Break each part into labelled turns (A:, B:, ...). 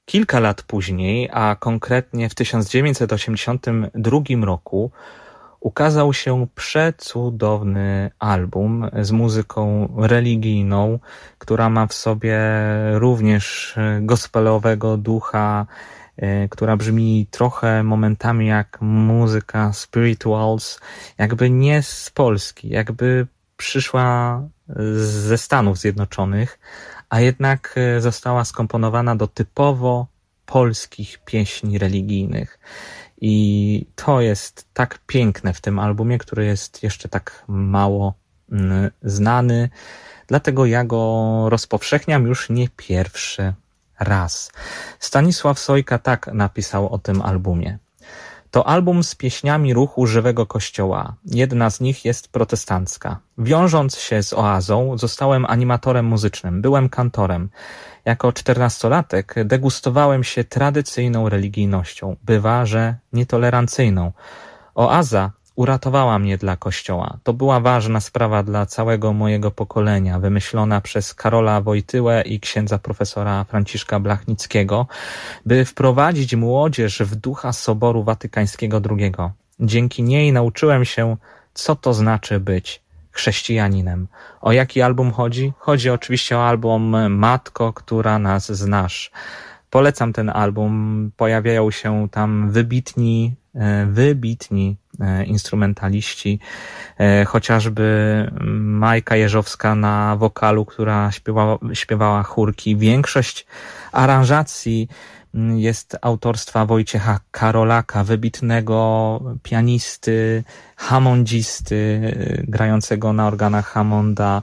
A: Kilka lat później, a konkretnie w 1982 roku, ukazał się przecudowny album z muzyką religijną, która ma w sobie również gospelowego ducha, która brzmi trochę momentami jak muzyka spirituals, jakby nie z Polski, jakby przyszła ze Stanów Zjednoczonych, a jednak została skomponowana do typowo polskich pieśni religijnych. I to jest tak piękne w tym albumie, który jest jeszcze tak mało znany, dlatego ja go rozpowszechniam już nie pierwszy raz. Stanisław Sojka tak napisał o tym albumie. To album z pieśniami ruchu żywego kościoła. Jedna z nich jest protestancka. Wiążąc się z Oazą, zostałem animatorem muzycznym, byłem kantorem. Jako 14-latek degustowałem się tradycyjną religijnością, bywa, że nietolerancyjną. Oaza uratowała mnie dla Kościoła. To była ważna sprawa dla całego mojego pokolenia, wymyślona przez Karola Wojtyłę i księdza profesora Franciszka Blachnickiego, by wprowadzić młodzież w ducha Soboru Watykańskiego II. Dzięki niej nauczyłem się, co to znaczy być chrześcijaninem. O jaki album chodzi? Chodzi oczywiście o album Matko, która nas znasz. Polecam ten album. Pojawiają się tam wybitni instrumentaliści, chociażby Majka Jeżowska na wokalu, która śpiewała chórki. Większość aranżacji jest autorstwa Wojciecha Karolaka, wybitnego pianisty, hammondzisty, grającego na organach Hammonda.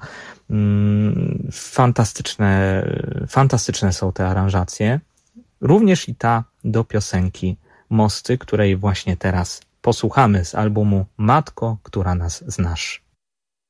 A: Fantastyczne są te aranżacje. Również i ta do piosenki Mosty, której właśnie teraz posłuchamy z albumu Matko, która nas znasz.